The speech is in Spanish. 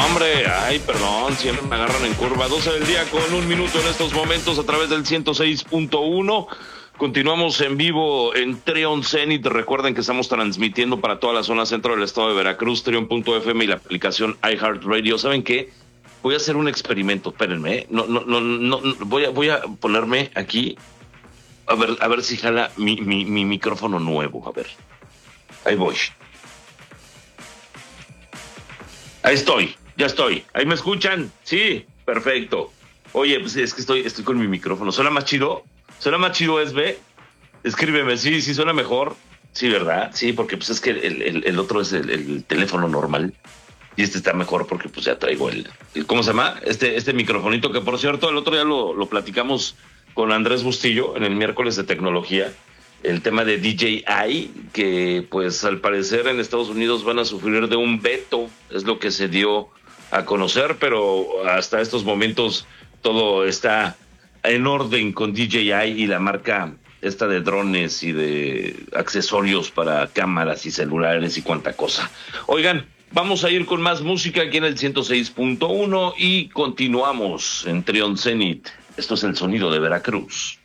Hombre, ay, perdón, siempre me agarran en curva. 12 del día con 1 minuto en estos momentos a través del 106.1. Continuamos en vivo en Trion Zenit. Recuerden que estamos transmitiendo para toda la zona centro del estado de Veracruz, Trion.fm y la aplicación iHeartRadio. ¿Saben qué? Voy a hacer un experimento, espérenme, ¿eh? No, voy a ponerme aquí a ver si jala mi micrófono nuevo. A ver, ahí voy. Ahí estoy, ya estoy. ¿Ahí me escuchan? Sí, perfecto. Oye, pues es que estoy con mi micrófono. ¿Suena más chido? ¿Suena más chido, Esbe? Escríbeme, sí, suena mejor. Sí, ¿verdad? Sí, porque pues es que el otro es el teléfono normal. Y este está mejor porque pues ya traigo ¿cómo se llama? Este microfonito que, por cierto, el otro día lo platicamos con Andrés Bustillo en el miércoles de tecnología. El tema de DJI, que pues al parecer en Estados Unidos van a sufrir de un veto, es lo que se dio a conocer, pero hasta estos momentos todo está en orden con DJI y la marca esta de drones y de accesorios para cámaras y celulares y cuanta cosa. Oigan, vamos a ir con más música aquí en el 106.1 y continuamos en Trion Zenit. Esto es el sonido de Veracruz.